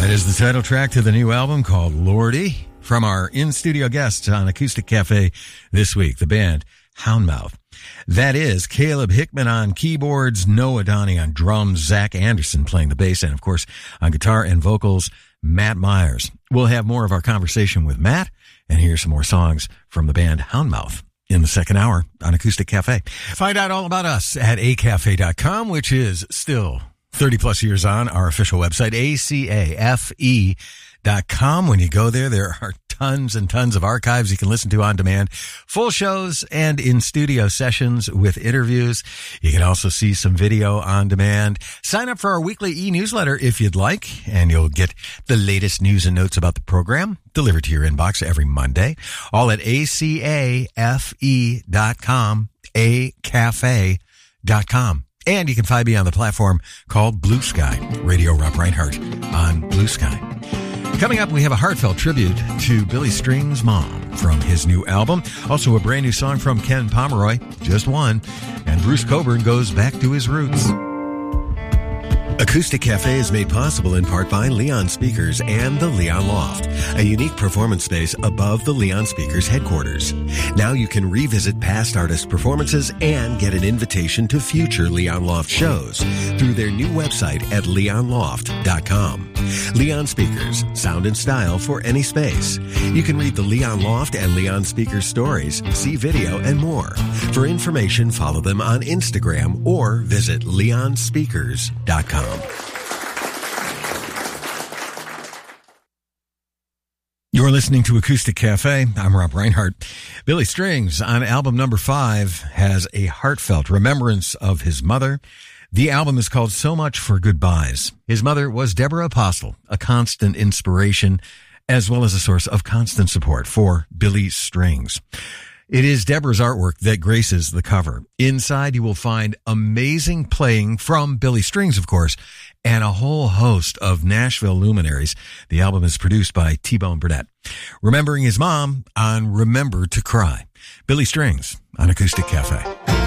That is the title track to the new album called Lordy from our in-studio guests on Acoustic Cafe this week, the band Houndmouth. That is Caleb Hickman on keyboards, Noah Donnie on drums, Zach Anderson playing the bass, and of course on guitar and vocals, Matt Myers. We'll have more of our conversation with Matt and hear some more songs from the band Houndmouth in the second hour on Acoustic Cafe. Find out all about us at acafe.com, which is still 30 plus years on our official website, acafe.com. When you go there, there are tons and tons of archives you can listen to on demand, full shows and in-studio sessions with interviews. You can also see some video on demand. Sign up for our weekly e-newsletter if you'd like, and you'll get the latest news and notes about the program delivered to your inbox every Monday, all at acafe.com, acafe.com. And you can find me on the platform called Blue Sky, Radio Rob Reinhardt on Blue Sky. Coming up, we have a heartfelt tribute to Billy Strings' mom from his new album. Also a brand new song from Ken Pomeroy, just one. And Bruce Coburn goes back to his roots. Acoustic Cafe is made possible in part by Leon Speakers and the Leon Loft, a unique performance space above the Leon Speakers headquarters. Now you can revisit past artist performances and get an invitation to future Leon Loft shows through their new website at leonloft.com. Leon Speakers, sound and style for any space. You can read the Leon Loft and Leon Speakers stories, see video, and more. For information, follow them on Instagram or visit leonspeakers.com. You're listening to Acoustic Cafe. I'm Rob Reinhardt. Billy Strings on album number 5 has a heartfelt remembrance of his mother. The album is called So Much for Goodbyes. His mother was Deborah Apostle, a constant inspiration as well as a source of constant support for Billy Strings. It is Deborah's artwork that graces the cover. Inside, you will find amazing playing from Billy Strings, of course, and a whole host of Nashville luminaries. The album is produced by T-Bone Burnett. Remembering his mom on Remember to Cry. Billy Strings on Acoustic Cafe.